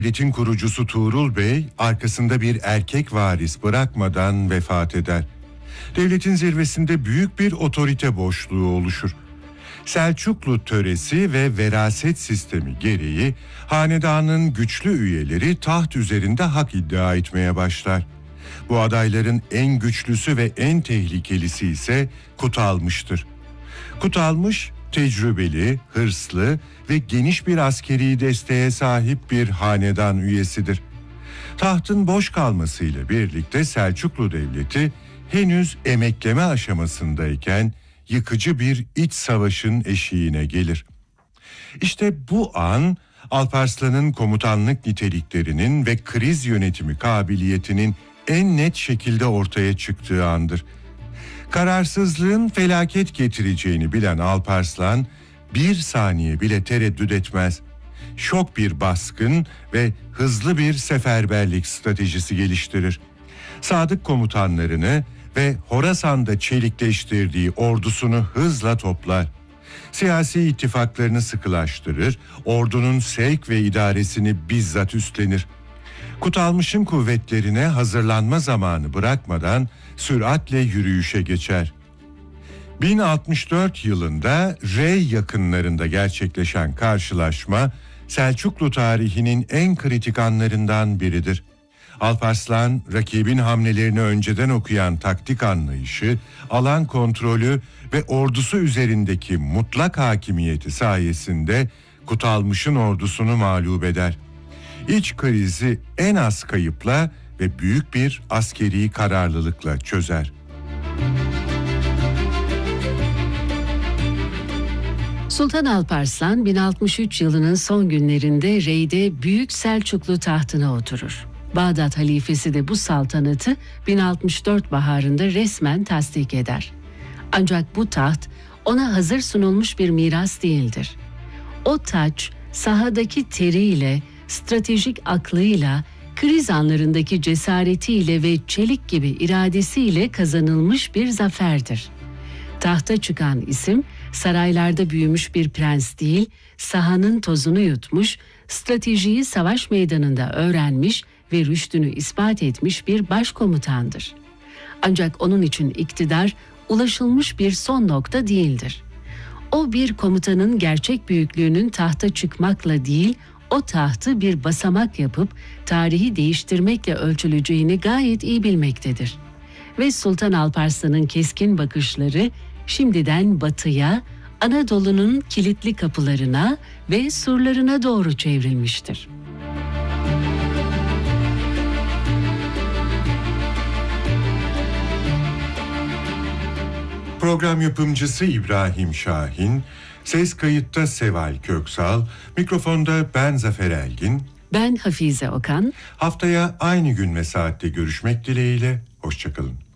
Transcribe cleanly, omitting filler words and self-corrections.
Devletin kurucusu Tuğrul Bey arkasında bir erkek varis bırakmadan vefat eder. Devletin zirvesinde büyük bir otorite boşluğu oluşur. Selçuklu töresi ve veraset sistemi gereği hanedanın güçlü üyeleri taht üzerinde hak iddia etmeye başlar. Bu adayların en güçlüsü ve en tehlikelisi ise Kutalmış'tır. Kutalmış, tecrübeli, hırslı ve geniş bir askeri desteğe sahip bir hanedan üyesidir. Tahtın boş kalmasıyla birlikte Selçuklu Devleti henüz emekleme aşamasındayken yıkıcı bir iç savaşın eşiğine gelir. İşte bu an Alparslan'ın komutanlık niteliklerinin ve kriz yönetimi kabiliyetinin en net şekilde ortaya çıktığı andır. Kararsızlığın felaket getireceğini bilen Alparslan bir saniye bile tereddüt etmez. Şok bir baskın ve hızlı bir seferberlik stratejisi geliştirir. Sadık komutanlarını ve Horasan'da çelikleştirdiği ordusunu hızla toplar. Siyasi ittifaklarını sıkılaştırır, ordunun sevk ve idaresini bizzat üstlenir. Kutalmış'ın kuvvetlerine hazırlanma zamanı bırakmadan süratle yürüyüşe geçer. 1064 yılında Rey yakınlarında gerçekleşen karşılaşma Selçuklu tarihinin en kritik anlarından biridir. Alparslan rakibin hamlelerini önceden okuyan taktik anlayışı, alan kontrolü ve ordusu üzerindeki mutlak hakimiyeti sayesinde Kutalmış'ın ordusunu mağlup eder. İç krizi en az kayıpla ve büyük bir askeri kararlılıkla çözer. Sultan Alparslan 1063 yılının son günlerinde Rey'de Büyük Selçuklu tahtına oturur. Bağdat halifesi de bu saltanatı 1064 baharında resmen tasdik eder. Ancak bu taht ona hazır sunulmuş bir miras değildir. O taç sahadaki teriyle, stratejik aklıyla, kriz anlarındaki cesaretiyle ve çelik gibi iradesiyle kazanılmış bir zaferdir. Tahta çıkan isim saraylarda büyümüş bir prens değil, sahanın tozunu yutmuş, stratejiyi savaş meydanında öğrenmiş ve rüştünü ispat etmiş bir başkomutandır. Ancak onun için iktidar ulaşılmış bir son nokta değildir. O bir komutanın gerçek büyüklüğünün tahta çıkmakla değil, o tahtı bir basamak yapıp tarihi değiştirmekle ölçüleceğini gayet iyi bilmektedir. Ve Sultan Alparslan'ın keskin bakışları şimdiden batıya, Anadolu'nun kilitli kapılarına ve surlarına doğru çevrilmiştir. Program yapımcısı İbrahim Şahin, ses kayıtta Seval Köksal, mikrofonda ben Zafer Elgin, ben Hafize Okan. Haftaya aynı gün ve saatte görüşmek dileğiyle, hoşçakalın.